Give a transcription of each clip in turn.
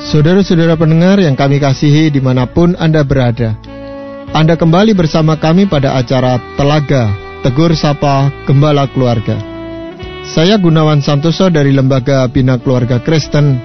Saudara-saudara pendengar yang kami kasihi dimanapun Anda berada, Anda kembali bersama kami pada acara Telaga Tegur Sapa Gembala Keluarga. Saya Gunawan Santoso dari Lembaga Bina Keluarga Kristen,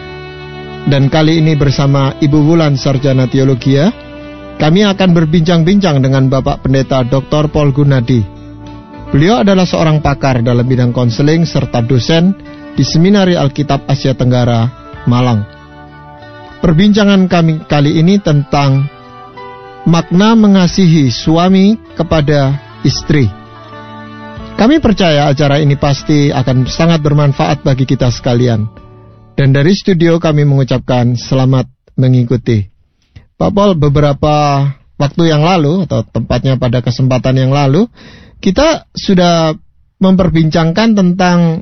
dan kali ini bersama Ibu Wulan Sarjana Teologia, kami akan berbincang-bincang dengan Bapak Pendeta Dr. Paul Gunadi. Beliau adalah seorang pakar dalam bidang konseling serta dosen di Seminari Alkitab Asia Tenggara, Malang. Perbincangan kami kali ini tentang makna mengasihi suami kepada istri. Kami percaya acara ini pasti akan sangat bermanfaat bagi kita sekalian. Dan dari studio kami mengucapkan selamat mengikuti. Pak Paul, beberapa waktu yang lalu, atau tepatnya pada kesempatan yang lalu, kita sudah memperbincangkan tentang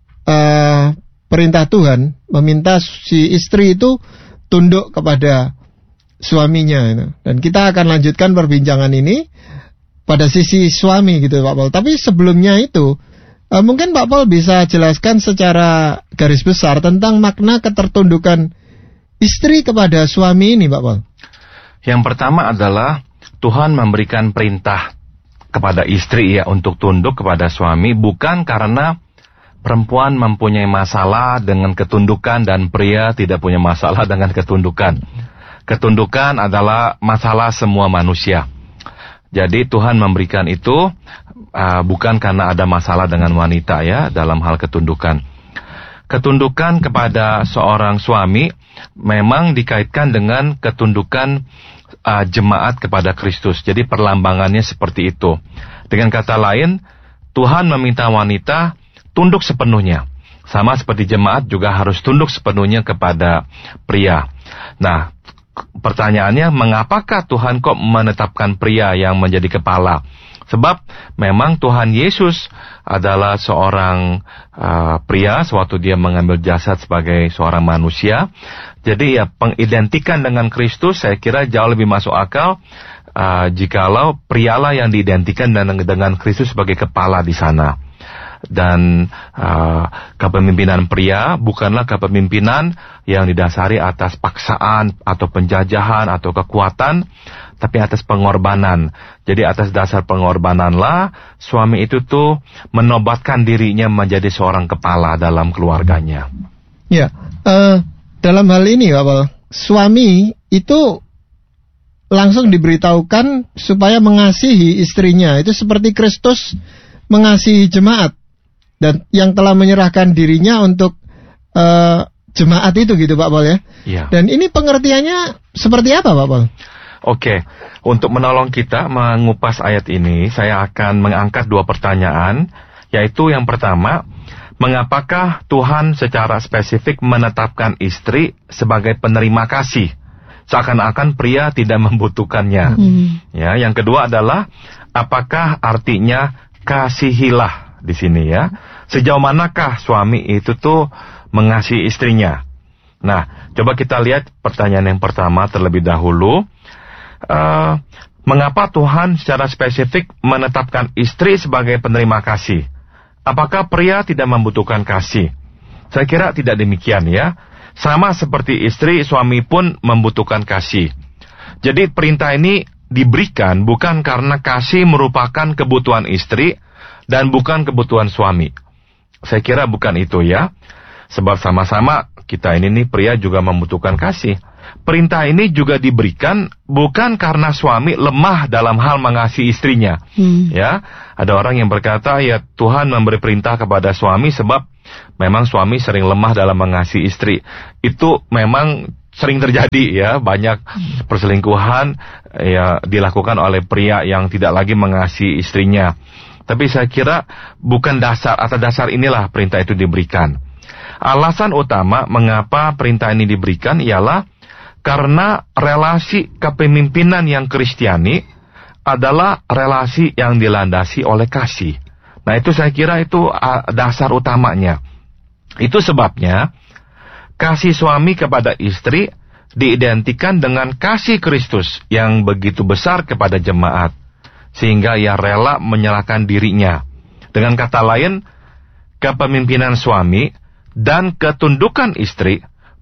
perintah Tuhan, meminta si istri itu tunduk kepada suaminya. Dan kita akan lanjutkan perbincangan ini pada sisi suami gitu Pak Paul. Tapi sebelumnya itu, mungkin Pak Paul bisa jelaskan secara garis besar tentang makna ketertundukan istri kepada suami ini Pak Paul. Yang pertama adalah Tuhan memberikan perintah kepada istri ya untuk tunduk kepada suami, bukan karena perempuan mempunyai masalah dengan ketundukan dan pria tidak punya masalah dengan ketundukan. Ketundukan adalah masalah semua manusia. Jadi Tuhan memberikan itu bukan karena ada masalah dengan wanita ya dalam hal ketundukan. Ketundukan kepada seorang suami memang dikaitkan dengan ketundukan jemaat kepada Kristus. Jadi perlambangannya seperti itu. Dengan kata lain, Tuhan meminta wanita tunduk sepenuhnya. Sama seperti jemaat juga harus tunduk sepenuhnya kepada pria. Nah, pertanyaannya, mengapakah Tuhan kok menetapkan pria yang menjadi kepala? Sebab memang Tuhan Yesus adalah seorang pria sewaktu dia mengambil jasad sebagai seorang manusia. Jadi ya pengidentikan dengan Kristus saya kira jauh lebih masuk akal jikalau prialah yang diidentikan dengan Kristus sebagai kepala di sana. Dan kepemimpinan pria bukanlah kepemimpinan yang didasari atas paksaan atau penjajahan atau kekuatan, tapi atas pengorbanan. Jadi atas dasar pengorbananlah suami itu tuh menobatkan dirinya menjadi seorang kepala dalam keluarganya. Ya, dalam hal ini Bapak, suami itu langsung diberitahukan supaya mengasihi istrinya. Itu seperti Kristus mengasihi jemaat dan yang telah menyerahkan dirinya untuk jemaat itu gitu Pak Paul ya. Ya. Dan ini pengertiannya seperti apa Pak Paul? Oke, untuk menolong kita mengupas ayat ini, saya akan mengangkat dua pertanyaan, yaitu yang pertama, mengapakah Tuhan secara spesifik menetapkan istri sebagai penerima kasih, seakan-akan pria tidak membutuhkannya. Ya, yang kedua adalah, apakah artinya kasihilah di sini ya? Sejauh manakah suami itu tuh mengasihi istrinya? Nah, coba kita lihat pertanyaan yang pertama terlebih dahulu. Mengapa Tuhan secara spesifik menetapkan istri sebagai penerima kasih? Apakah pria tidak membutuhkan kasih? Saya kira tidak demikian ya. Sama seperti istri, suami pun membutuhkan kasih. Jadi perintah ini diberikan bukan karena kasih merupakan kebutuhan istri dan bukan kebutuhan suami. Saya kira bukan itu ya. Sebab sama-sama kita ini pria juga membutuhkan kasih. Perintah ini juga diberikan bukan karena suami lemah dalam hal mengasihi istrinya. Ya, ada orang yang berkata ya Tuhan memberi perintah kepada suami sebab memang suami sering lemah dalam mengasihi istri. Itu memang sering terjadi ya, banyak perselingkuhan ya dilakukan oleh pria yang tidak lagi mengasihi istrinya. Tapi saya kira bukan atas dasar inilah perintah itu diberikan. Alasan utama mengapa perintah ini diberikan ialah karena relasi kepemimpinan yang Kristiani adalah relasi yang dilandasi oleh kasih. Nah itu saya kira itu dasar utamanya. Itu sebabnya kasih suami kepada istri diidentikan dengan kasih Kristus yang begitu besar kepada jemaat, sehingga ia rela menyerahkan dirinya. Dengan kata lain, kepemimpinan suami dan ketundukan istri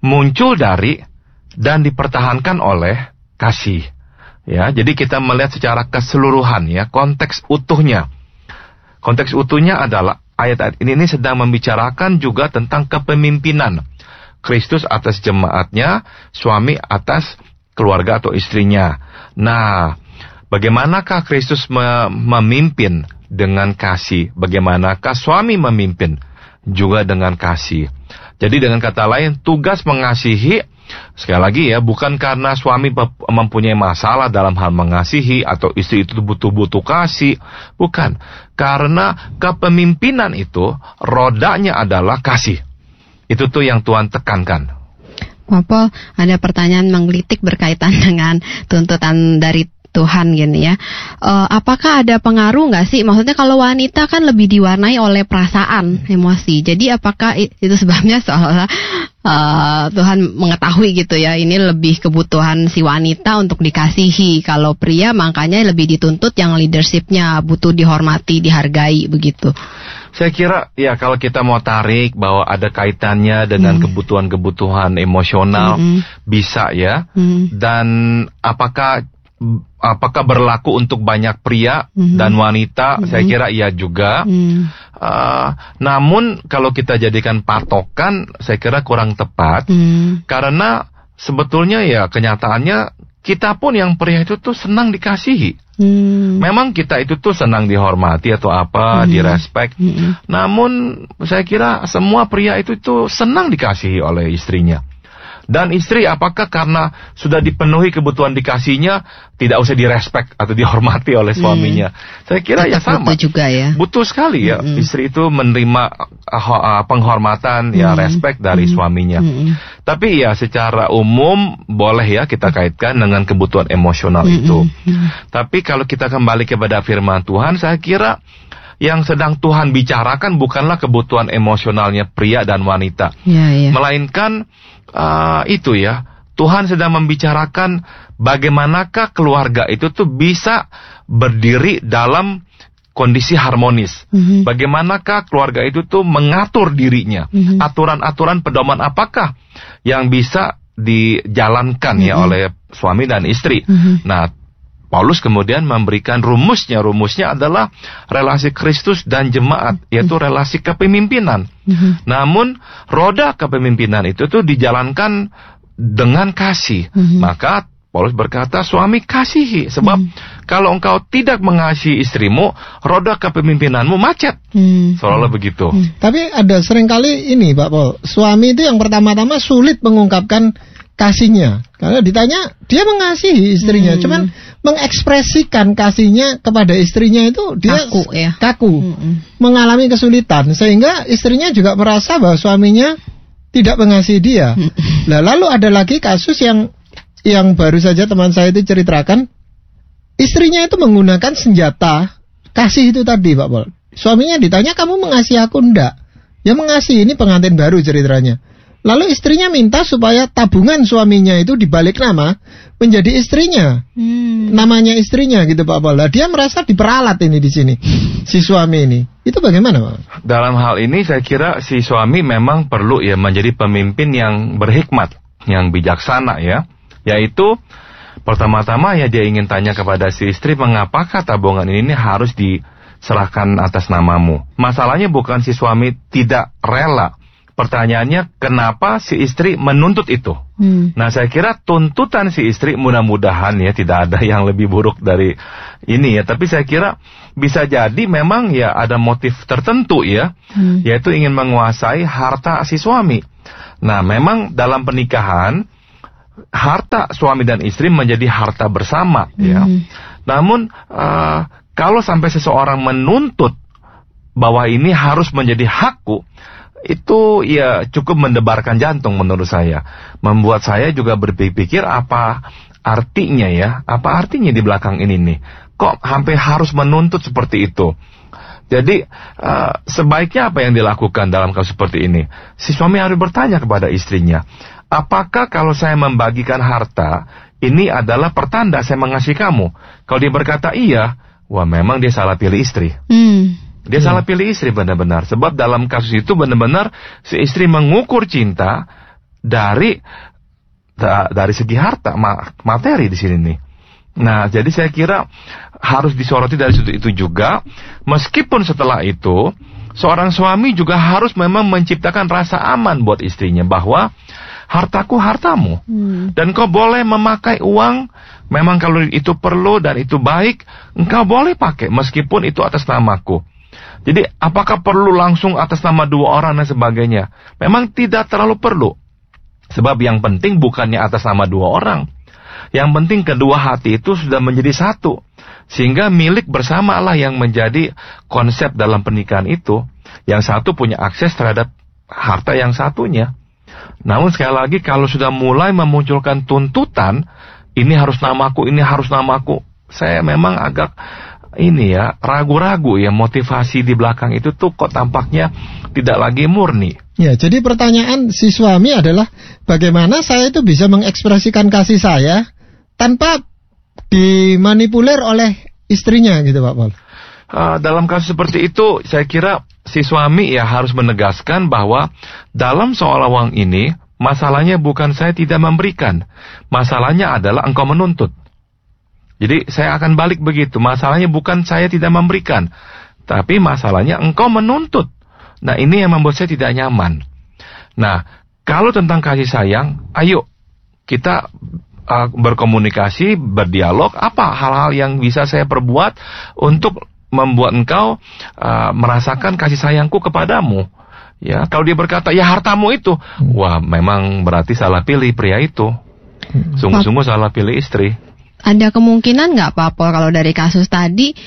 muncul dari dan dipertahankan oleh kasih. Ya, jadi kita melihat secara keseluruhan ya, konteks utuhnya. Konteks utuhnya adalah ayat-ayat ini sedang membicarakan juga tentang kepemimpinan Kristus atas jemaatnya, suami atas keluarga atau istrinya. Nah, bagaimanakah Kristus memimpin dengan kasih? Bagaimanakah suami memimpin juga dengan kasih? Jadi dengan kata lain, tugas mengasihi, sekali lagi ya, bukan karena suami mempunyai masalah dalam hal mengasihi atau istri itu butuh-butuh kasih. Bukan. Karena kepemimpinan itu, rodanya adalah kasih. Itu tuh yang Tuhan tekankan. Paul, ada pertanyaan menggelitik berkaitan dengan tuntutan dari Tuhan gini ya. Apakah ada pengaruh nggak sih? Maksudnya kalau wanita kan lebih diwarnai oleh perasaan, emosi. Jadi apakah itu sebabnya seolah Tuhan mengetahui gitu ya, ini lebih kebutuhan si wanita untuk dikasihi. Kalau pria makanya lebih dituntut yang leadershipnya, butuh dihormati, dihargai begitu. Saya kira ya kalau kita mau tarik bahwa ada kaitannya dengan kebutuhan-kebutuhan emosional, bisa ya. Dan apakah berlaku untuk banyak pria dan wanita? Saya kira iya juga. Namun kalau kita jadikan patokan, saya kira kurang tepat. Karena sebetulnya ya kenyataannya kita pun yang pria itu tuh senang dikasihi. Memang kita itu tuh senang dihormati atau apa, direspek. Namun saya kira semua pria itu tuh senang dikasihi oleh istrinya. Dan istri apakah karena sudah dipenuhi kebutuhan dikasihnya tidak usah direspek atau dihormati oleh suaminya? Saya kira ya sama. Butuh juga ya. Butuh sekali ya istri itu menerima penghormatan ya, respek dari suaminya. Tapi ya secara umum boleh ya kita kaitkan dengan kebutuhan emosional itu. Tapi kalau kita kembali kepada firman Tuhan, saya kira yang sedang Tuhan bicarakan bukanlah kebutuhan emosionalnya pria dan wanita, melainkan itu ya, Tuhan sedang membicarakan bagaimanakah keluarga itu tuh bisa berdiri dalam kondisi harmonis. Bagaimanakah keluarga itu tuh mengatur dirinya. Aturan-aturan pedoman apakah yang bisa dijalankan ya oleh suami dan istri. Nah, Paulus kemudian memberikan rumusnya. Rumusnya adalah relasi Kristus dan jemaat, yaitu relasi kepemimpinan. Namun, roda kepemimpinan itu tuh dijalankan dengan kasih. Maka Paulus berkata, suami kasihi. Sebab kalau engkau tidak mengasihi istrimu, roda kepemimpinanmu macet. Seolah-olah begitu. Tapi ada seringkali ini Pak Paul, suami itu yang pertama-tama sulit mengungkapkan kasihnya. Karena ditanya, dia mengasihi istrinya, cuman mengekspresikan kasihnya kepada istrinya itu dia kaku, mengalami kesulitan, sehingga istrinya juga merasa bahwa suaminya tidak mengasihi dia. Nah, lalu ada lagi kasus yang baru saja teman saya itu ceritakan, istrinya itu menggunakan senjata kasih itu tadi Pak Paul. Suaminya ditanya, kamu mengasihi aku enggak? Ya mengasihi, ini pengantin baru ceritanya. Lalu istrinya minta supaya tabungan suaminya itu dibalik nama menjadi istrinya, namanya istrinya gitu Pak Paul. Dia merasa diperalat ini di sini, si suami ini. Itu bagaimana Pak? Dalam hal ini saya kira si suami memang perlu ya menjadi pemimpin yang berhikmat, yang bijaksana ya. Yaitu pertama-tama ya dia ingin tanya kepada si istri, mengapakah tabungan ini harus diserahkan atas namamu? Masalahnya bukan si suami tidak rela. Pertanyaannya, kenapa si istri menuntut itu? Nah, saya kira tuntutan si istri mudah-mudahan ya tidak ada yang lebih buruk dari ini ya. Tapi saya kira bisa jadi memang ya ada motif tertentu ya, yaitu ingin menguasai harta si suami. Nah, memang dalam pernikahan harta suami dan istri menjadi harta bersama ya. Namun kalau sampai seseorang menuntut bahwa ini harus menjadi hakku, itu ya cukup mendebarkan jantung menurut saya. Membuat saya juga berpikir apa artinya ya, apa artinya di belakang ini nih. Kok hampir harus menuntut seperti itu? Jadi sebaiknya apa yang dilakukan dalam kasus seperti ini? Si suami harus bertanya kepada istrinya, apakah kalau saya membagikan harta, ini adalah pertanda saya mengasihi kamu? Kalau dia berkata iya, wah memang dia salah pilih istri. Dia salah pilih istri benar-benar. Sebab dalam kasus itu benar-benar si istri mengukur cinta dari segi harta, materi di sini nih. Nah, jadi saya kira harus disoroti dari sudut itu juga. Meskipun setelah itu, seorang suami juga harus memang menciptakan rasa aman buat istrinya, bahwa hartaku hartamu. Dan kau boleh memakai uang, memang kalau itu perlu dan itu baik, engkau boleh pakai, meskipun itu atas namaku. Jadi, apakah perlu langsung atas nama 2 orang dan sebagainya? Memang tidak terlalu perlu. Sebab yang penting bukannya atas nama 2 orang. Yang penting kedua hati itu sudah menjadi satu. Sehingga milik bersamalah yang menjadi konsep dalam pernikahan itu. Yang satu punya akses terhadap harta yang satunya. Namun sekali lagi, kalau sudah mulai memunculkan tuntutan, ini harus namaku, ini harus namaku, saya memang agak ragu-ragu ya, motivasi di belakang itu tuh kok tampaknya tidak lagi murni. Ya, jadi pertanyaan si suami adalah bagaimana saya itu bisa mengekspresikan kasih saya tanpa dimanipulir oleh istrinya gitu, Pak Paul. Dalam kasus seperti itu, saya kira si suami ya harus menegaskan bahwa dalam soal uang ini, masalahnya bukan saya tidak memberikan, masalahnya adalah engkau menuntut. Jadi saya akan balik begitu, masalahnya bukan saya tidak memberikan, tapi masalahnya engkau menuntut. Nah, ini yang membuat saya tidak nyaman. Nah, kalau tentang kasih sayang, ayo kita berkomunikasi, berdialog, apa hal-hal yang bisa saya perbuat untuk membuat engkau merasakan kasih sayangku kepadamu. Ya, kalau dia berkata, ya hartamu itu, wah memang berarti salah pilih pria itu. Sungguh-sungguh salah pilih istri. Ada kemungkinan nggak Pak Pol kalau dari kasus tadi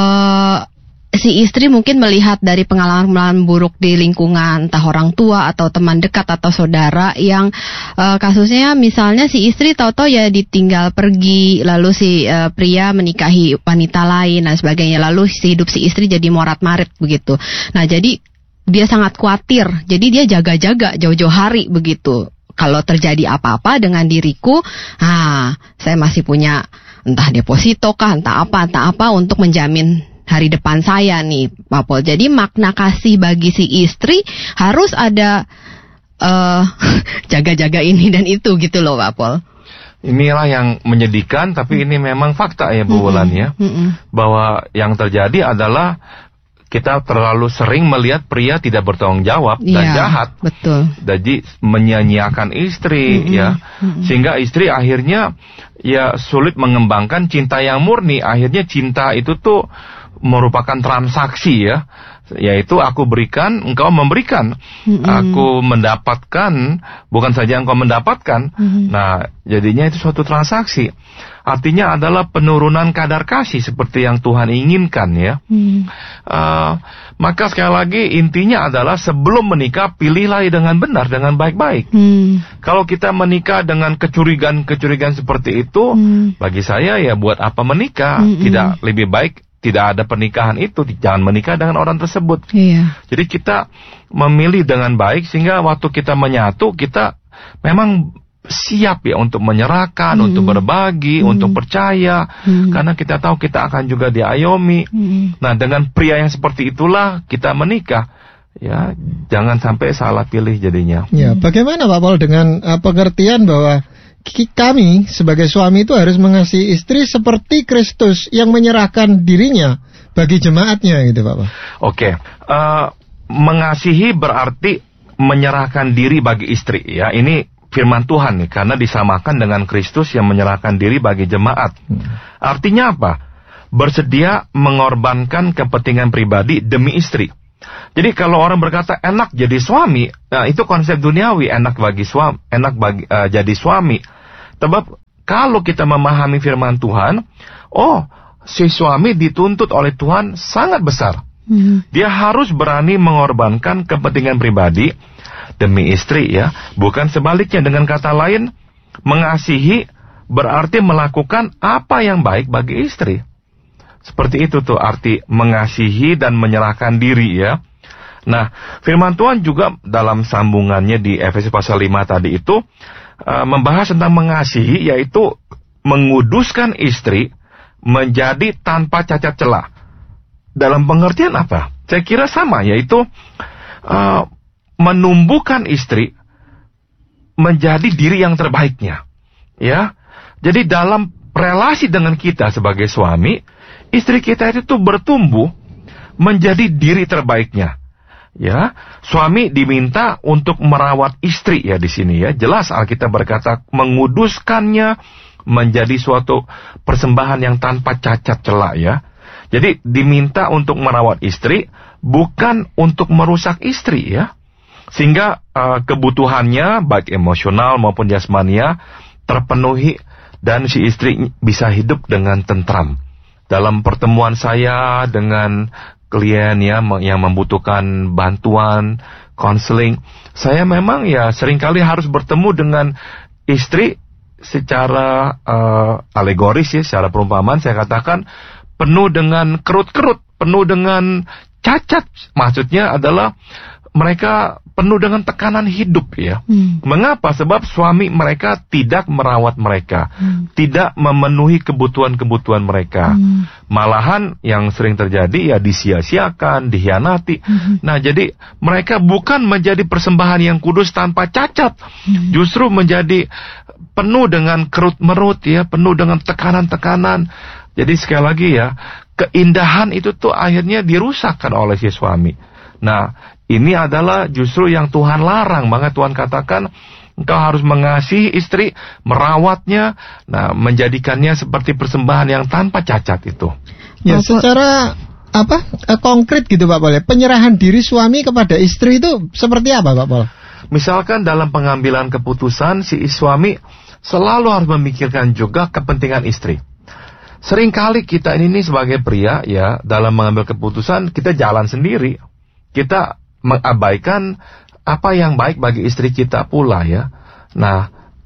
si istri mungkin melihat dari pengalaman buruk di lingkungan, entah orang tua atau teman dekat atau saudara yang kasusnya misalnya si istri tahu-tahu ya ditinggal pergi, lalu si pria menikahi wanita lain dan sebagainya, lalu hidup si istri jadi morat-marit begitu. Nah, jadi dia sangat khawatir, jadi dia jaga-jaga jauh-jauh hari begitu. Kalau terjadi apa-apa dengan diriku, saya masih punya entah deposito kah, entah apa untuk menjamin hari depan saya nih, Pak Pol. Jadi makna kasih bagi si istri harus ada jaga-jaga ini dan itu gitu loh, Pak Pol. Inilah yang menyedihkan, tapi ini memang fakta ya Bu Wulan ya, bahwa yang terjadi adalah kita terlalu sering melihat pria tidak bertanggung jawab dan jahat. Betul. Jadi menyanyiakan istri ya. Sehingga istri akhirnya ya sulit mengembangkan cinta yang murni. Akhirnya cinta itu tuh merupakan transaksi ya. Yaitu aku berikan, engkau memberikan. Aku mendapatkan, bukan saja engkau mendapatkan. Nah, jadinya itu suatu transaksi. Artinya adalah penurunan kadar kasih seperti yang Tuhan inginkan ya. Maka sekali lagi intinya adalah sebelum menikah pilihlah dengan benar, dengan baik-baik. Kalau kita menikah dengan kecurigaan seperti itu, bagi saya ya buat apa menikah? Tidak lebih baik tidak ada pernikahan itu, jangan menikah dengan orang tersebut. Jadi kita memilih dengan baik sehingga waktu kita menyatu kita memang siap ya untuk menyerahkan, untuk berbagi, untuk percaya, karena kita tahu kita akan juga diayomi. Nah, dengan pria yang seperti itulah kita menikah. Ya, jangan sampai salah pilih jadinya. Ya, bagaimana Pak Paul dengan pengertian bahwa kami sebagai suami itu harus mengasihi istri seperti Kristus yang menyerahkan dirinya bagi jemaatnya gitu Pak Paul. Oke, mengasihi berarti menyerahkan diri bagi istri ya. Ini firman Tuhan nih, karena disamakan dengan Kristus yang menyerahkan diri bagi jemaat. Artinya apa? Bersedia mengorbankan kepentingan pribadi demi istri. Jadi kalau orang berkata enak jadi suami, nah itu konsep duniawi, enak jadi suami. Sebab kalau kita memahami firman Tuhan, si suami dituntut oleh Tuhan sangat besar. Dia harus berani mengorbankan kepentingan pribadi demi istri ya, bukan sebaliknya. Dengan kata lain, mengasihi berarti melakukan apa yang baik bagi istri. Seperti itu tuh arti mengasihi dan menyerahkan diri ya. Nah, firman Tuhan juga dalam sambungannya di Efesus pasal 5 tadi itu membahas tentang mengasihi, yaitu menguduskan istri menjadi tanpa cacat celah. Dalam pengertian apa? Saya kira sama, yaitu menumbuhkan istri menjadi diri yang terbaiknya. Ya. Jadi dalam relasi dengan kita sebagai suami, istri kita itu tuh bertumbuh menjadi diri terbaiknya. Ya, suami diminta untuk merawat istri ya di sini ya. Jelas Alkitab berkata menguduskannya menjadi suatu persembahan yang tanpa cacat celak ya. Jadi diminta untuk merawat istri, bukan untuk merusak istri ya. Sehingga kebutuhannya baik emosional maupun jasmania terpenuhi dan si istri bisa hidup dengan tentram. Dalam pertemuan saya dengan klien ya yang membutuhkan bantuan konseling, saya memang ya seringkali harus bertemu dengan istri secara alegoris ya, secara perumpamaan saya katakan penuh dengan kerut-kerut, penuh dengan cacat. Maksudnya adalah mereka penuh dengan tekanan hidup ya. Mengapa? Sebab suami mereka tidak merawat mereka, tidak memenuhi kebutuhan-kebutuhan mereka. Malahan yang sering terjadi ya disia-siakan, dikhianati. Nah, jadi mereka bukan menjadi persembahan yang kudus tanpa cacat, justru menjadi penuh dengan kerut-merut ya, penuh dengan tekanan-tekanan. Jadi sekali lagi ya, keindahan itu tuh akhirnya dirusakkan oleh si suami. Nah, ini adalah justru yang Tuhan larang. Maka Tuhan katakan, engkau harus mengasihi istri, merawatnya, nah menjadikannya seperti persembahan yang tanpa cacat itu. Ya, secara konkret gitu Pak Paul. Penyerahan diri suami kepada istri itu seperti apa Pak Paul? Misalkan dalam pengambilan keputusan, si suami selalu harus memikirkan juga kepentingan istri. Seringkali kita ini sebagai pria ya, dalam mengambil keputusan kita jalan sendiri. Kita mengabaikan apa yang baik bagi istri kita pula ya. Nah,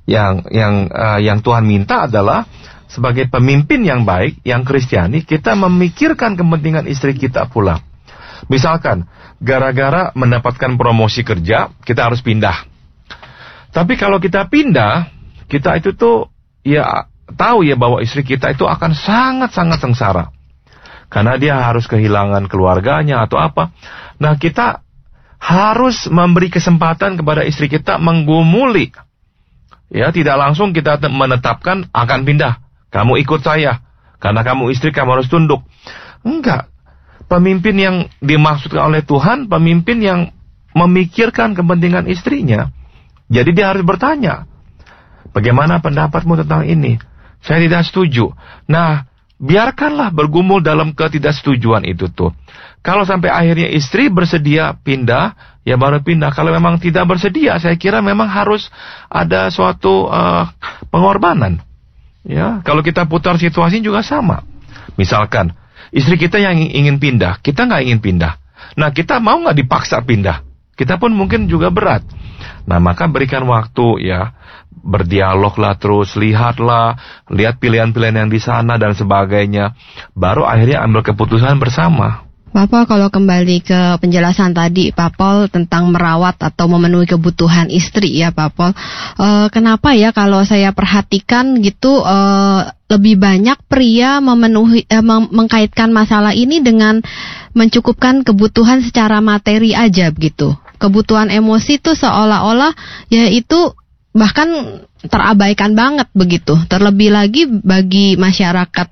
yang Tuhan minta adalah sebagai pemimpin yang baik, yang Kristiani, kita memikirkan kepentingan istri kita pula. Misalkan gara-gara mendapatkan promosi kerja, kita harus pindah. Tapi kalau kita pindah, kita itu tuh ya tahu ya bahwa istri kita itu akan sangat-sangat sengsara. Karena dia harus kehilangan keluarganya atau apa. Nah, kita harus memberi kesempatan kepada istri kita menggumuli. Ya, tidak langsung kita menetapkan akan pindah. Kamu ikut saya. Karena kamu istri, kamu harus tunduk. Enggak. Pemimpin yang dimaksudkan oleh Tuhan, pemimpin yang memikirkan kepentingan istrinya. Jadi dia harus bertanya, bagaimana pendapatmu tentang ini? Saya tidak setuju. Nah, biarkanlah bergumul dalam ketidaksetujuan itu tuh. Kalau sampai akhirnya istri bersedia pindah, ya baru pindah. Kalau memang tidak bersedia, saya kira memang harus ada suatu pengorbanan. Ya, kalau kita putar situasi juga sama. Misalkan, istri kita yang ingin pindah, kita nggak ingin pindah. Nah, kita mau nggak dipaksa pindah? Kita pun mungkin juga berat. Nah, maka berikan waktu ya. Berdialoglah terus, lihat pilihan-pilihan yang di sana dan sebagainya. Baru akhirnya ambil keputusan bersama. Pak Paul, kalau kembali ke penjelasan tadi Pak Paul tentang merawat atau memenuhi kebutuhan istri ya Pak Paul, kenapa ya kalau saya perhatikan gitu lebih banyak pria memenuhi mengkaitkan masalah ini dengan mencukupkan kebutuhan secara materi aja begitu. Kebutuhan emosi itu seolah-olah ya itu bahkan terabaikan banget begitu. Terlebih lagi bagi masyarakat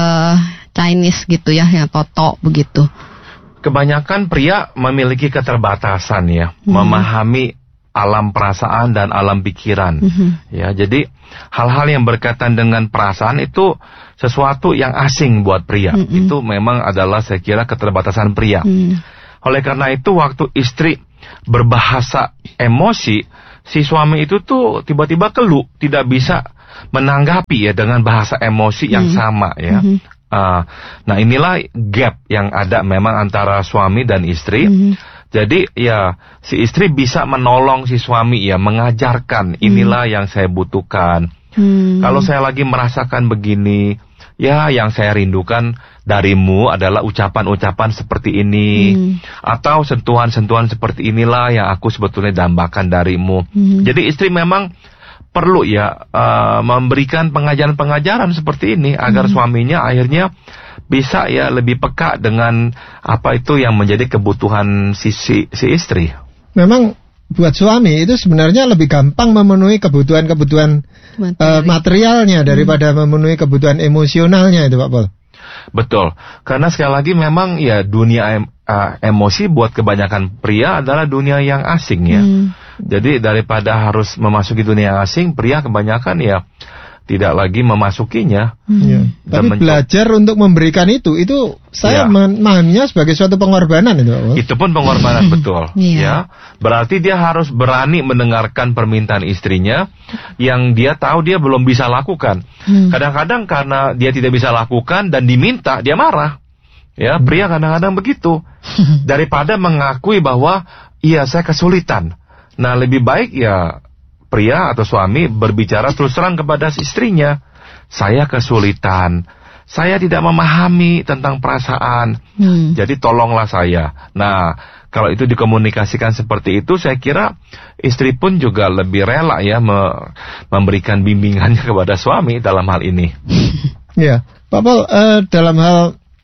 Chinese gitu ya, yang toto begitu. Kebanyakan pria memiliki keterbatasan ya, memahami alam perasaan dan alam pikiran. Ya, jadi hal-hal yang berkaitan dengan perasaan itu sesuatu yang asing buat pria. Itu memang adalah saya kira keterbatasan pria. Oleh karena itu waktu istri berbahasa emosi, si suami itu tuh tiba-tiba keluh, tidak bisa menanggapi ya dengan bahasa emosi yang sama ya. Nah, inilah gap yang ada memang antara suami dan istri. Jadi ya si istri bisa menolong si suami ya, mengajarkan inilah yang saya butuhkan. Kalau saya lagi merasakan begini, ya yang saya rindukan darimu adalah ucapan-ucapan seperti ini. Atau sentuhan-sentuhan seperti inilah yang aku sebetulnya dambakan darimu. Jadi istri memang perlu ya memberikan pengajaran-pengajaran seperti ini agar suaminya akhirnya bisa ya lebih peka dengan apa itu yang menjadi kebutuhan si istri. Memang buat suami itu sebenarnya lebih gampang memenuhi kebutuhan-kebutuhan materialnya daripada memenuhi kebutuhan emosionalnya itu Pak Paul. Betul, karena sekali lagi memang ya dunia emosi buat kebanyakan pria adalah dunia yang asing ya. Jadi daripada harus memasuki dunia yang asing, pria kebanyakan ya tidak lagi memasukinya. Tapi belajar untuk memberikan itu saya memahaminya sebagai suatu pengorbanan itu. Itu pun pengorbanan betul. Ya, berarti dia harus berani mendengarkan permintaan istrinya yang dia tahu dia belum bisa lakukan. Kadang-kadang karena dia tidak bisa lakukan dan diminta, dia marah. Ya, pria kadang-kadang begitu. Daripada mengakui bahwa iya saya kesulitan. Nah, lebih baik ya pria atau suami berbicara terus terang kepada istrinya. Saya kesulitan. Saya tidak memahami tentang perasaan. Jadi tolonglah saya. Nah, kalau itu dikomunikasikan seperti itu, saya kira istri pun juga lebih rela ya memberikan bimbingannya kepada suami dalam hal ini. Ya, Pak Paul, dalam hal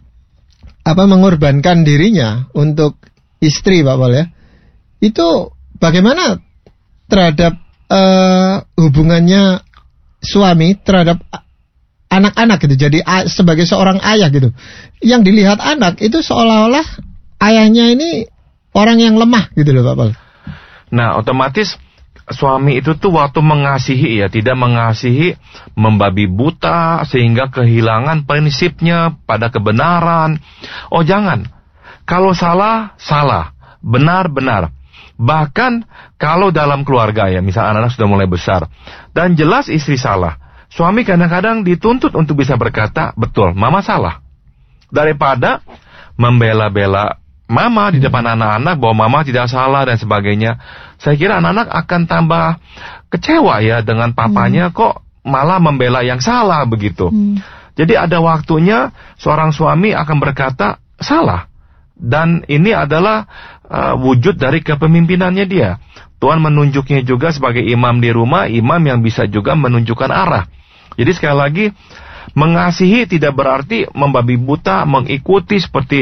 mengorbankan dirinya untuk istri, Pak Paul ya. Itu bagaimana terhadap hubungannya suami terhadap anak-anak gitu. Jadi sebagai seorang ayah gitu, yang dilihat anak itu seolah-olah ayahnya ini orang yang lemah gitu loh Pak Paul. Nah, otomatis suami itu tuh waktu mengasihi ya, tidak mengasihi membabi buta sehingga kehilangan prinsipnya pada kebenaran. Oh jangan, kalau salah, salah, benar, benar. Bahkan kalau dalam keluarga ya, misal anak-anak sudah mulai besar dan jelas istri salah, suami kadang-kadang dituntut untuk bisa berkata, betul, mama salah. Daripada membela-bela mama di depan anak-anak bahwa mama tidak salah dan sebagainya, saya kira anak-anak akan tambah kecewa ya dengan papanya kok malah membela yang salah begitu. Jadi ada waktunya seorang suami akan berkata salah. Dan ini adalah wujud dari kepemimpinannya dia. Tuhan menunjuknya juga sebagai imam di rumah, imam yang bisa juga menunjukkan arah. Jadi sekali lagi, mengasihi tidak berarti membabi buta, mengikuti seperti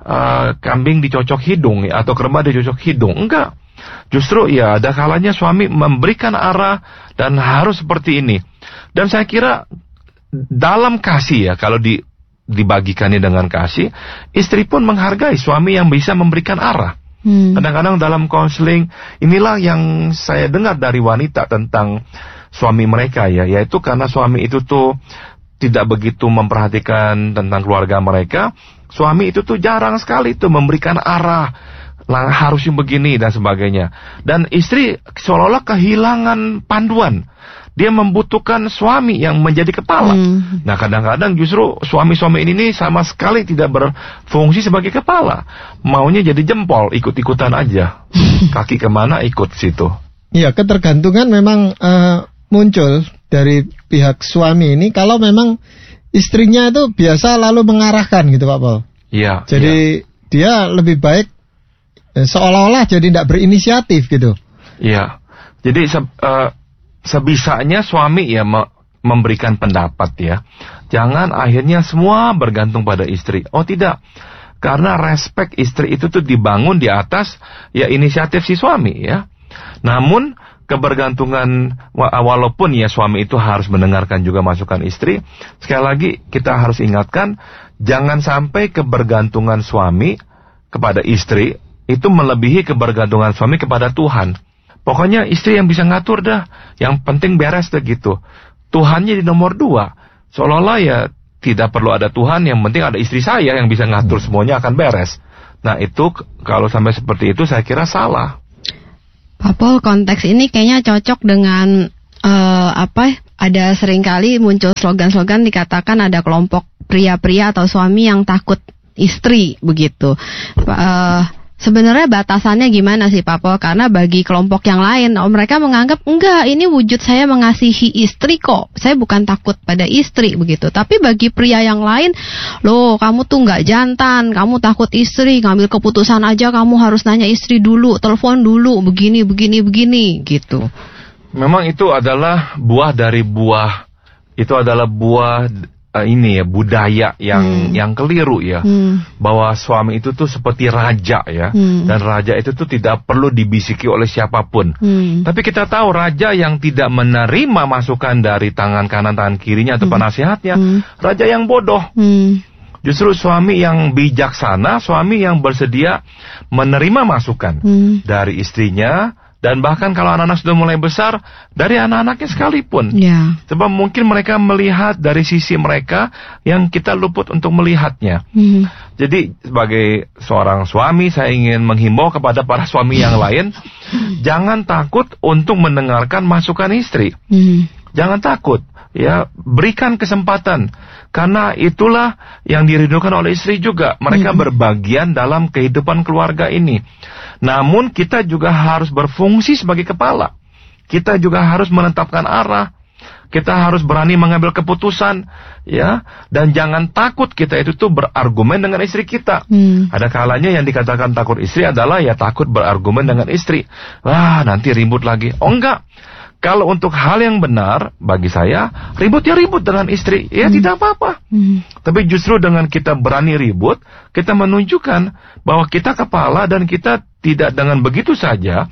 kambing dicocok hidung ya, atau kerbau dicocok hidung. Enggak. Justru ya ada kalanya suami memberikan arah dan harus seperti ini. Dan saya kira dalam kasih ya, kalau dibagikannya dengan kasih, istri pun menghargai suami yang bisa memberikan arah. Kadang-kadang dalam konseling, inilah yang saya dengar dari wanita tentang suami mereka ya, yaitu karena suami itu tuh tidak begitu memperhatikan tentang keluarga mereka, suami itu tuh jarang sekali tuh memberikan arah, harusnya begini dan sebagainya. Dan istri seolah-olah kehilangan panduan. Dia membutuhkan suami yang menjadi kepala. Nah kadang-kadang justru suami-suami ini sama sekali tidak berfungsi sebagai kepala. Maunya jadi jempol, ikut-ikutan aja. Kaki kemana ikut situ. Iya, ketergantungan memang muncul dari pihak suami ini kalau memang istrinya itu biasa lalu mengarahkan gitu Pak Paul. Iya. Jadi dia lebih baik seolah-olah jadi tidak berinisiatif gitu. Iya. Jadi sebisanya suami ya memberikan pendapat ya. Jangan akhirnya semua bergantung pada istri. Oh tidak. Karena respek istri itu tuh dibangun di atas ya inisiatif si suami ya. Namun kebergantungan walaupun ya suami itu harus mendengarkan juga masukan istri, sekali lagi kita harus ingatkan jangan sampai kebergantungan suami kepada istri itu melebihi kebergantungan suami kepada Tuhan. Pokoknya istri yang bisa ngatur dah, yang penting beres deh gitu. Tuhannya di nomor 2. Seolah-olah ya tidak perlu ada Tuhan, yang penting ada istri saya yang bisa ngatur semuanya akan beres. Nah itu kalau sampai seperti itu saya kira salah. Pak Paul, konteks ini kayaknya cocok dengan ada seringkali muncul slogan-slogan dikatakan ada kelompok pria-pria atau suami yang takut istri begitu. Sebenarnya batasannya gimana sih Pak Paul? Karena bagi kelompok yang lain, mereka menganggap enggak, ini wujud saya mengasihi istri kok. Saya bukan takut pada istri begitu. Tapi bagi pria yang lain, loh kamu tuh enggak jantan, kamu takut istri, ngambil keputusan aja kamu harus nanya istri dulu, telepon dulu, begini gitu. Memang itu adalah buah dari buah. Itu adalah buah ini ya, budaya yang keliru ya, bahwa suami itu tuh seperti raja ya, dan raja itu tuh tidak perlu dibisiki oleh siapapun. Tapi kita tahu raja yang tidak menerima masukan dari tangan kanan tangan kirinya atau penasihatnya, raja yang bodoh. Justru suami yang bijaksana, suami yang bersedia menerima masukan dari istrinya. Dan bahkan kalau anak-anak sudah mulai besar, dari anak-anaknya sekalipun. Sebab mungkin mereka melihat dari sisi mereka yang kita luput untuk melihatnya. Jadi sebagai seorang suami, saya ingin menghimbau kepada para suami yang lain, jangan takut untuk mendengarkan masukan istri. Jangan takut, ya, berikan kesempatan. Karena itulah yang dirindukan oleh istri juga. Mereka berbagian dalam kehidupan keluarga ini. Namun kita juga harus berfungsi sebagai kepala. Kita juga harus menetapkan arah. Kita harus berani mengambil keputusan, ya. Dan jangan takut kita itu tuh berargumen dengan istri kita. Ada kalanya yang dikatakan takut istri adalah ya takut berargumen dengan istri. Wah, nanti ribut lagi. Oh enggak. Kalau untuk hal yang benar, bagi saya, ribut ya ribut dengan istri. Ya tidak apa-apa. Tapi justru dengan kita berani ribut, kita menunjukkan bahwa kita kepala dan kita tidak dengan begitu saja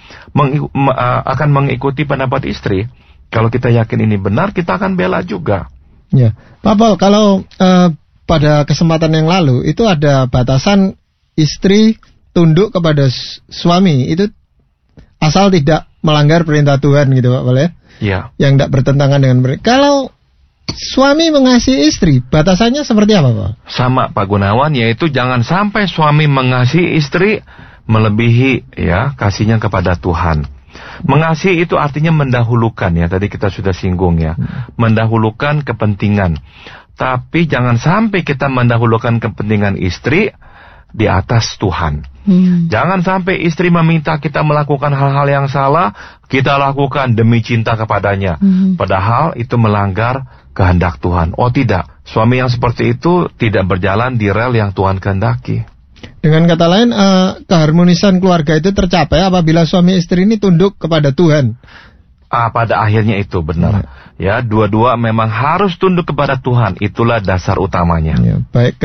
akan mengikuti pendapat istri. Kalau kita yakin ini benar, kita akan bela juga. Ya, Pak Paul, kalau pada kesempatan yang lalu, itu ada batasan istri tunduk kepada suami. Itu asal tidak melanggar perintah Tuhan gitu Pak Paul ya? Iya. Yang tidak bertentangan dengan mereka. Kalau suami mengasihi istri, batasannya seperti apa Pak? Sama Pak Gunawan, yaitu jangan sampai suami mengasihi istri melebihi ya kasihnya kepada Tuhan. Mengasihi itu artinya mendahulukan ya, tadi kita sudah singgung ya. Mendahulukan kepentingan. Tapi jangan sampai kita mendahulukan kepentingan istri di atas Tuhan. Jangan sampai istri meminta kita melakukan hal-hal yang salah, kita lakukan demi cinta kepadanya. Padahal itu melanggar kehendak Tuhan. Oh tidak, suami yang seperti itu tidak berjalan di rel yang Tuhan kehendaki. Dengan kata lain, keharmonisan keluarga itu tercapai apabila suami istri ini tunduk kepada Tuhan. Pada akhirnya itu benar. Ya, dua-dua memang harus tunduk kepada Tuhan. Itulah dasar utamanya. Ya,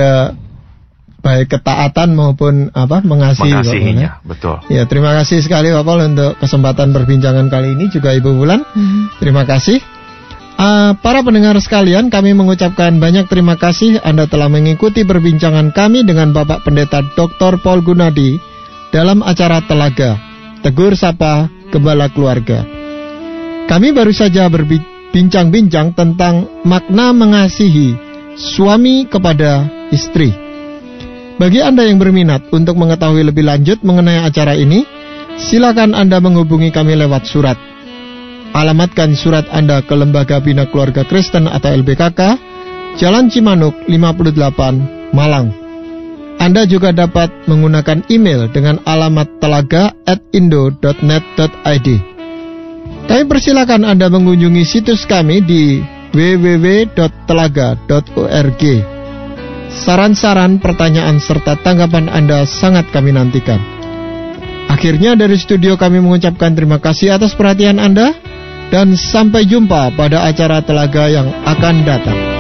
baik ketaatan maupun mengasihinya, betul. Ya, terima kasih sekali Pak Paul untuk kesempatan perbincangan kali ini, juga Ibu Wulan. Terima kasih. Para pendengar sekalian, kami mengucapkan banyak terima kasih Anda telah mengikuti perbincangan kami dengan Bapak Pendeta Dr. Paul Gunadi dalam acara Telaga, Tegur Sapa Gembala Keluarga. Kami baru saja berbincang-bincang tentang makna mengasihi suami kepada istri. Bagi Anda yang berminat untuk mengetahui lebih lanjut mengenai acara ini, silakan Anda menghubungi kami lewat surat. Alamatkan surat Anda ke Lembaga Bina Keluarga Kristen atau LBKK, Jalan Cimanuk 58, Malang. Anda juga dapat menggunakan email dengan alamat telaga@indo.net.id. Kami persilakan Anda mengunjungi situs kami di www.telaga.org. Saran-saran, pertanyaan, serta tanggapan Anda sangat kami nantikan. Akhirnya dari studio kami mengucapkan terima kasih atas perhatian Anda, dan sampai jumpa pada acara Telaga yang akan datang.